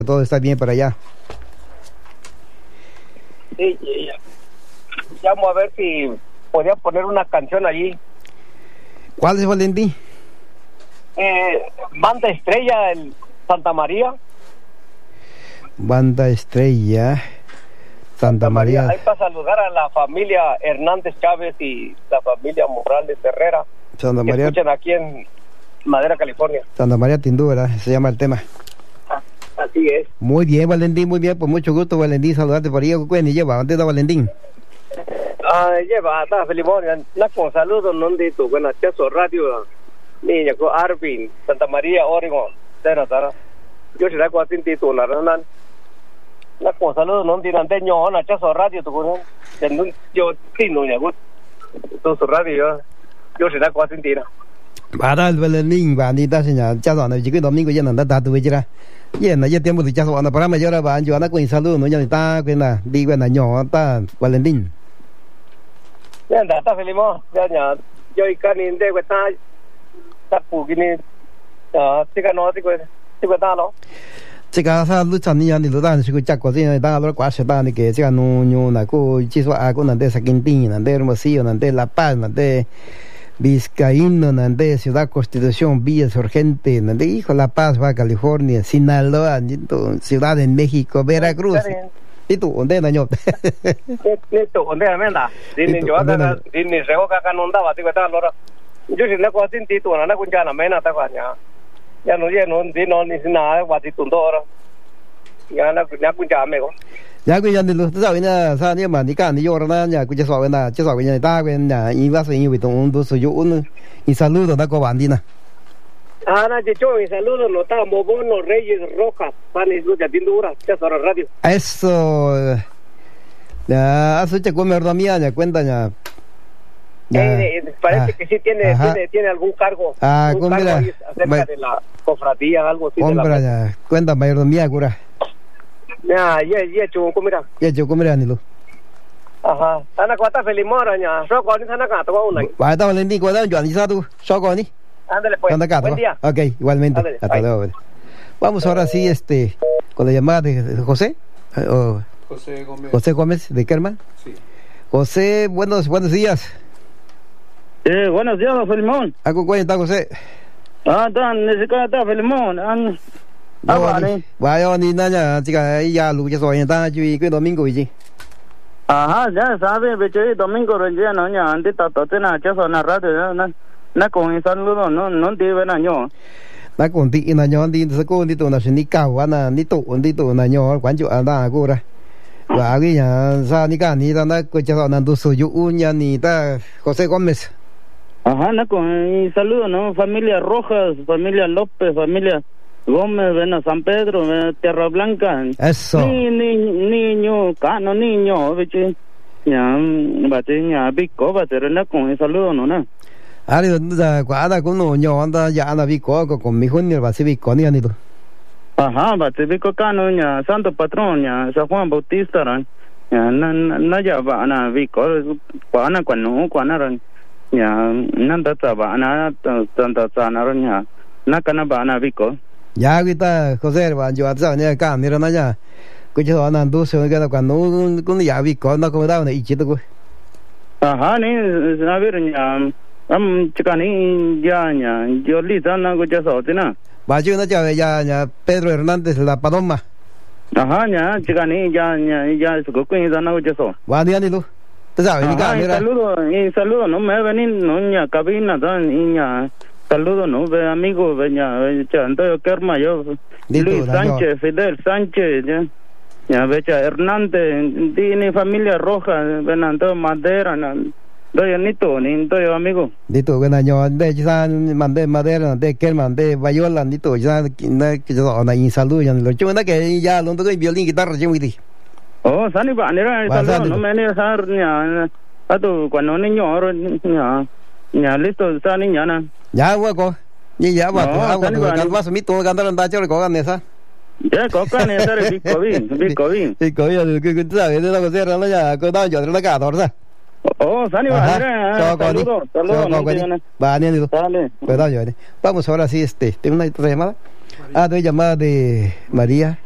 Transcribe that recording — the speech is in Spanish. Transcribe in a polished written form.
todo está bien para allá. Sí, llamo a ver si podía poner una canción allí. ¿Cuál es, Valentín? Banda Estrella, el Santa María. Banda Estrella, Santa María. Ahí para saludar a la familia Hernández Chávez y la familia Morales Herrera. Santa María. Que escuchan aquí en Madera, California. Santa María Tindú, ¿verdad? Se llama el tema. Así es. Muy bien, Valentín, muy bien. Pues mucho gusto, Valentín, saludarte por ahí. ¿Cuándo lleva? ¿Dónde está Valentín? Lleva, está Felimón. Con saludos, no dito. Buenas tardes, radio. Niña, con Arvin, Santa María, Oregon. Yo será con Tintito, Naran. Con saludos, no dito. Anteño, una chazo radio, tu yo, Tino, ya, tu radio. Yo será con Tintito. Para el Valentín, Vanita, señor, chazo, no, chico, domingo ya no está tu vejera. Llena, ya tiempo de chazo, para mayor van, yo ando con saludos, no, ya está, cuenta, digo, no, está Valentín. Ya está Felimón, ya, yo y Canin de Guetá, Tapu, Guinea, chica no, chico, no. Chica, sa lucha ni ni lo dan, chico, chaco, tiene da lo cuasi da ni que chica no, na co, chiso a con de Saquintín, de Hermosillo, de La Paz, de Vizcaíno, de Ciudad Constitución, Villa Surgente, de Hijo La Paz, Baja California, Sinaloa, Ciudad de México, Veracruz. ¿Y tú dónde daño? ¿Tú dónde anda? Dime yo acá, dime se oca acá no andaba, digo está lora. Yo si no cuasi tú no con ya na mena ta ya. Ya no ni nada, cuasi tú dora. Ya na con ya me go. Ya que ya ni lo sabes na sa ni ma ni can ni yo na ya que ya sabe na, ya sabe ya ta que na y va a ser un dos yo un y saludo na co bandina. Ana Chicho, y saludos, no está Mobono Reyes Rojas, panes luz de Tindura, ya sobre radio. Eso, ya, hace que come mía, ya cuenta ya. Parece que sí tiene algún cargo. Un cargo ahí acerca de la cofradía, algo así. Hombre, ya, cuenta mayordomía, cura. Ya, comira. Ya, comira, ni lo. Ajá, Ana Cuata Felimora, ya, Soco, ni Sana Gato, una. Va, está Valentín, cuidado, yo, ni tú, Soco, ni. Ándale pues, buen día. Ok, igualmente. Ándale, hasta luego. Vamos ahora sí, con la llamada de José. José Gómez. José Gómez, de Kerman. Sí. José, buenos días. Buenos días, Felimón. ¿A con cuál está José? Tan, necesita Felimón. Vaya, ni nada, chica, ahí ya lo que soy, está, y que domingo, y Ajá, ya sabe, beche, domingo, ya no, ya, antes, tena, chazo, na radio, na con saludo, no te ven año. Na con ti, na ño, di, se con di tu, na, ni cao, na, ni tu, na ño, quan chu, na, cura. Và cái nhà, sa, ni ca, ni ta, na, coi chazo, na, tu, su, yu, uña, ni ta, José Gómez. Ajá, na con saludo, ¿no? Familia Rojas, familia López, familia Gómez, ven a San Pedro, Tierra Blanca. Eso. Niño, cano, niño, beche. Ya, bate, ya, bico, bate, na con saludo, ¿no? Ari da cuadra con uno ño anda ya anda bico con mi junio va si bico ni anito. Ajá, bate bico cano ya Santo Patrón ya San Juan Bautista ran. Ya na ya va na bico cuana cuana ran. Ya nanda ta va na tanta sana ran ya. Na kana va na bico. Ya ahorita José va yo a ni acá ni ran ya. Que yo anda dulce que cuando un ya bico no como da una ichito. Ajá, ni a ver ya chicani ya yo lita na go ya sotina. Va yo na ya Pedro Hernández la Paloma. Ajá, ya chicani ya su ko na go ya so. Va ni anilo. Tú sabes ni ca mira. Saludo, no me venir no ya cabina dan niña. Saludo no ve amigo veña Antonio Kerma yo. Luis Sánchez, Fidel Sánchez ya. Ya vecha Hernández, tiene familia Roja, Venanto Madera, doy anito, ni doy amigo. Dito que naño de San Mande Madera, de Kerman, de Bayola, dito ya que yo na salud ya lo chuna que ya lo toco violín guitarra yo muy. Oh, sani banera, no me ni sar ya. Atu cuando niño ya listo sani ya na. Ya hueco. Ni ya va, vas mi to cantar anda chore ko ganesa. Ya coca ne sar bico bin. Bico ya que tú sabes de la cosa no ya ko da yo la ca dorsa. Oh, Sani Barrera, saludos. Va, Dale. Cuidado, vamos ahora sí, tengo una llamada. Doy llamada de María